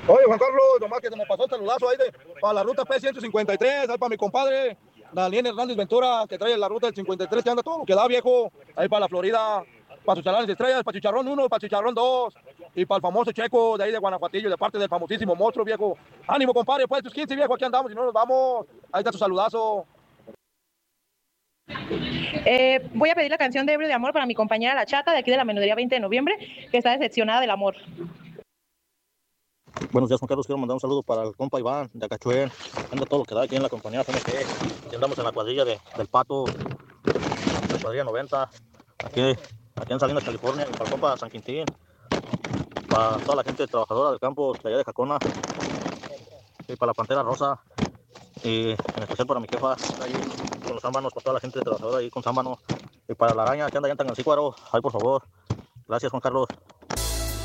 Oye, Juan Carlos, nomás que se me pasó el celular ahí para la ruta P153, ahí para mi compadre, Daniel Hernández Ventura, que trae la ruta del 53, que anda todo lo que da, viejo, ahí para la Florida, para sus chalanes de estrellas, para Chicharrón 1, para Chicharrón 2, y para el famoso Checo de ahí de Guanajuatillo, de parte del famosísimo monstruo, viejo. Ánimo, compadre, pues tus 15, viejo, aquí andamos y no nos vamos. Ahí está tu saludazo. Voy a pedir la canción de Ebrio de Amor para mi compañera La Chata, de aquí de la Menudería 20 de noviembre, que está decepcionada del amor. Buenos días, Juan Carlos. Quiero mandar un saludo para el compa Iván de Acachuén. Anda todo lo que da aquí en la compañía CMG. Aquí andamos en la cuadrilla del Pato, la cuadrilla 90, aquí en Salinas, California, y para el compa San Quintín, para toda la gente trabajadora del campo de allá de Jacona, y para la Pantera Rosa, y en especial para mi jefa, ahí con los sábanos, para toda la gente trabajadora ahí con sábano, y para la araña que anda allá en Tangancícuaro, ahí por favor. Gracias, Juan Carlos.